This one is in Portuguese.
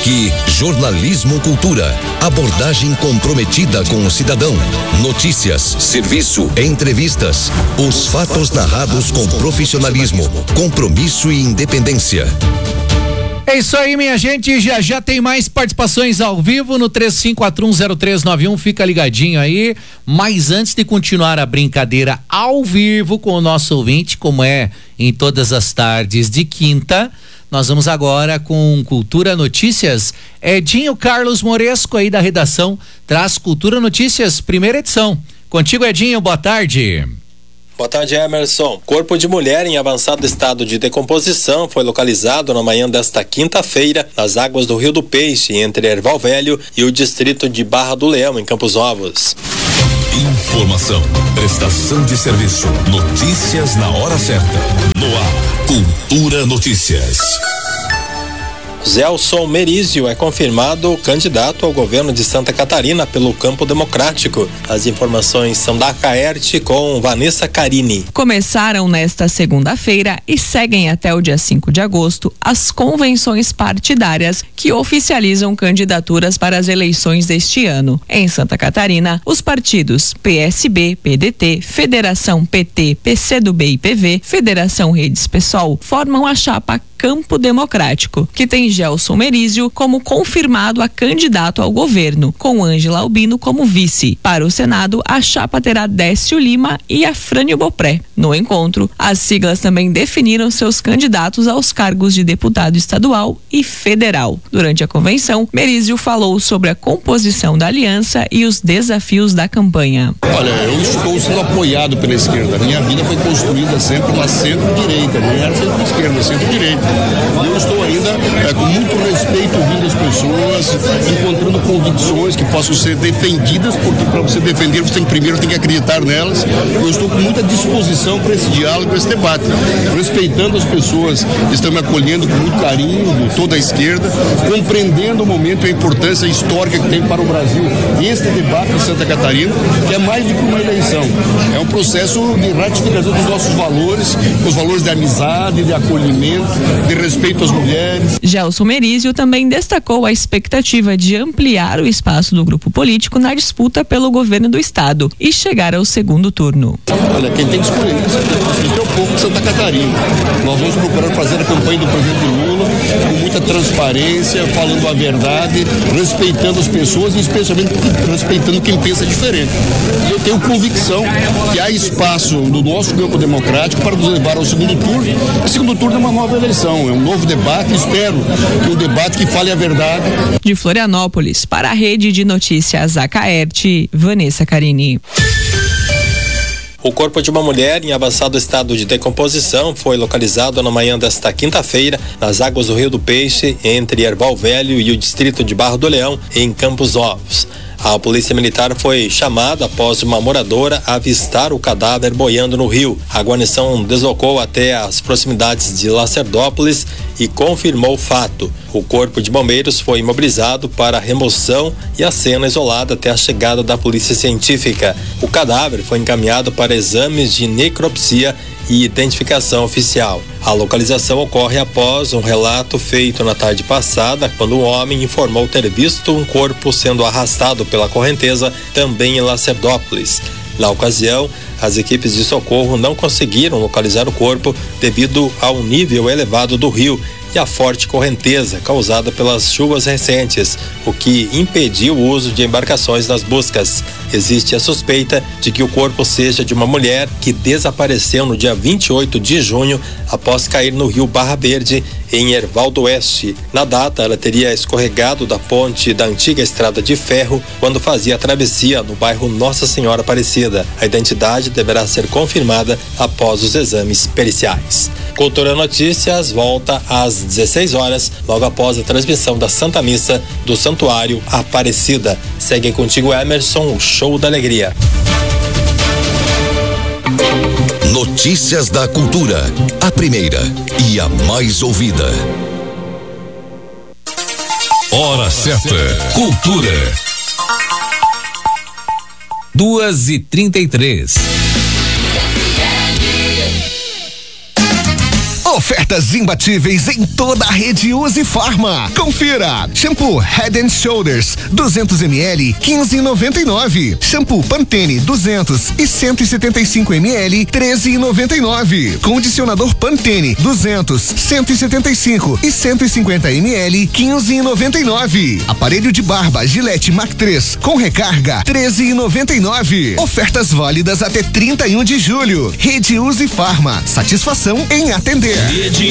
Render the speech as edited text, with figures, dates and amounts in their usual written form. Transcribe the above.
Aqui, jornalismo cultura. Abordagem comprometida com o cidadão. Notícias, serviço, entrevistas. Os fatos narrados com profissionalismo, compromisso e independência. É isso aí, minha gente, já tem mais participações ao vivo no 35410391, fica ligadinho aí, mas antes de continuar a brincadeira ao vivo com o nosso ouvinte, como é em todas as tardes de quinta, nós vamos agora com Cultura Notícias. Edinho Carlos Moresco aí da redação traz Cultura Notícias, primeira edição. Contigo, Edinho, boa tarde. Boa tarde, Emerson. Corpo de mulher em avançado estado de decomposição foi localizado na manhã desta quinta-feira nas águas do Rio do Peixe, entre Erval Velho e o distrito de Barra do Leão, em Campos Novos. Informação, prestação de serviço, notícias na hora certa. No ar, Cultura Notícias. Gelson Merizio é confirmado candidato ao governo de Santa Catarina pelo Campo Democrático. As informações são da Caerte com Vanessa Carini. Começaram nesta segunda-feira e seguem até o dia 5 de agosto as convenções partidárias que oficializam candidaturas para as eleições deste ano. Em Santa Catarina, os partidos PSB, PDT, Federação PT, PCdoB e PV, Federação Redes PSOL formam a chapa Campo Democrático, que tem Gelson Merizio como confirmado a candidato ao governo, com Ângela Albino como vice. Para o Senado, a chapa terá Décio Lima e Afrânio Bopré. No encontro, as siglas também definiram seus candidatos aos cargos de deputado estadual e federal. Durante a convenção, Merizio falou sobre a composição da aliança e os desafios da campanha. Olha, eu estou sendo apoiado pela esquerda. Minha vida foi construída sempre na centro-direita, não era centro-esquerda, centro-direita. Eu estou ainda com muito respeito ouvindo as pessoas, encontrando convicções que possam ser defendidas, porque para você defender você primeiro tem que acreditar nelas. Eu estou com muita disposição para esse diálogo, para esse debate, respeitando as pessoas que estão me acolhendo com muito carinho, de toda a esquerda, compreendendo o momento e a importância histórica que tem para o Brasil este debate em Santa Catarina, que é mais do que uma eleição, é um processo de ratificação dos nossos valores, os valores de amizade, de acolhimento, de respeito às mulheres. Gelson Merizio também destacou a expectativa de ampliar o espaço do grupo político na disputa pelo governo do estado e chegar ao segundo turno. Olha, quem tem que escolher é o povo de Santa Catarina. Nós vamos procurar fazer a campanha do presidente Lula com muita transparência, falando a verdade, respeitando as pessoas e especialmente respeitando quem pensa diferente. E eu tenho convicção que há espaço no nosso campo democrático para nos levar ao segundo turno. O segundo turno é uma nova eleição, é um novo debate, espero que um debate que fale a verdade. De Florianópolis, para a Rede de Notícias Acaerte, Vanessa Carini. O corpo de uma mulher em avançado estado de decomposição foi localizado na manhã desta quinta-feira nas águas do Rio do Peixe, entre Erval Velho e o distrito de Barra do Leão, em Campos Novos. A polícia militar foi chamada após uma moradora avistar o cadáver boiando no rio. A guarnição deslocou até as proximidades de Lacerdópolis e confirmou o fato. O corpo de bombeiros foi imobilizado para remoção e a cena isolada até a chegada da polícia científica. O cadáver foi encaminhado para exames de necropsia e identificação oficial. A localização ocorre após um relato feito na tarde passada, quando um homem informou ter visto um corpo sendo arrastado pela correnteza, também em Lacerdópolis. Na ocasião, as equipes de socorro não conseguiram localizar o corpo devido ao nível elevado do rio e a forte correnteza causada pelas chuvas recentes, o que impediu o uso de embarcações nas buscas. Existe a suspeita de que o corpo seja de uma mulher que desapareceu no dia 28 de junho após cair no rio Barra Verde, em Erval do Oeste. Na data, ela teria escorregado da ponte da antiga estrada de ferro quando fazia a travessia no bairro Nossa Senhora Aparecida. A identidade deverá ser confirmada após os exames periciais. Cultura Notícias volta às 16 horas, logo após a transmissão da Santa Missa do Santuário Aparecida. Segue contigo, Emerson, o show da alegria. Notícias da cultura, a primeira e a mais ouvida. Hora certa, cultura. 2h33. Ofertas imbatíveis em toda a rede Use Farma. Confira. Shampoo Head and Shoulders 200 ml 15,99. Shampoo Pantene 200 e 175 ml 13,99. Condicionador Pantene 200, 175 e 150 ml 15,99. Aparelho de barba Gillette Mac 3 com recarga 13,99. Ofertas válidas até 31 de julho. Rede Use Farma. Satisfação em atender.